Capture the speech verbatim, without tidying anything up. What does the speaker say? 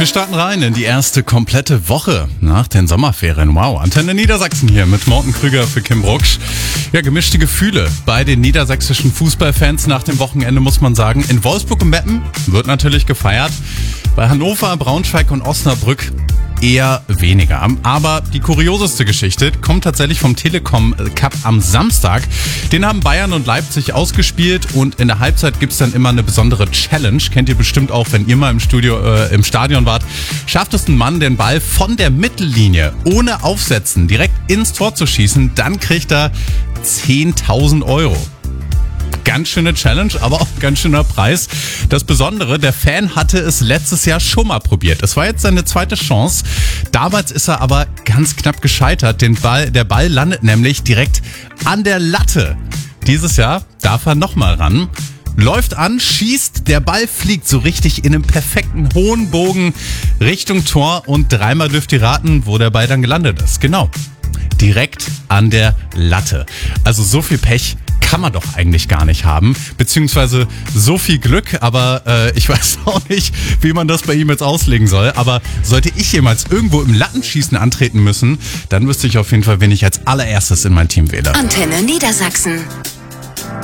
Wir starten rein in die erste komplette Woche nach den Sommerferien. Wow, Antenne Niedersachsen hier mit Morten Krüger für Kim Brucksch. Ja, gemischte Gefühle bei den niedersächsischen Fußballfans nach dem Wochenende, muss man sagen. In Wolfsburg und Meppen wird natürlich gefeiert. Bei Hannover, Braunschweig und Osnabrück eher weniger. Aber die kurioseste Geschichte kommt tatsächlich vom Telekom Cup am Samstag. Den haben Bayern und Leipzig ausgespielt und in der Halbzeit gibt's dann immer eine besondere Challenge. Kennt ihr bestimmt auch, wenn ihr mal im Studio, äh, im Stadion wart. Schafft es ein Mann, den Ball von der Mittellinie ohne Aufsetzen direkt ins Tor zu schießen, dann kriegt er zehntausend Euro. Ganz schöne Challenge, aber auch ganz schöner Preis. Das Besondere, der Fan hatte es letztes Jahr schon mal probiert. Es war jetzt seine zweite Chance. Damals ist er aber ganz knapp gescheitert. Den Ball, der Ball landet nämlich direkt an der Latte. Dieses Jahr darf er nochmal ran. Läuft an, schießt, der Ball fliegt so richtig in einem perfekten hohen Bogen Richtung Tor und dreimal dürft ihr raten, wo der Ball dann gelandet ist. Genau, direkt an der Latte. Also so viel Pech kann man doch eigentlich gar nicht haben, beziehungsweise so viel Glück, aber äh, ich weiß auch nicht, wie man das bei ihm jetzt auslegen soll, aber sollte ich jemals irgendwo im Lattenschießen antreten müssen, dann wüsste ich auf jeden Fall, wen ich als allererstes in mein Team wähle. Antenne Niedersachsen.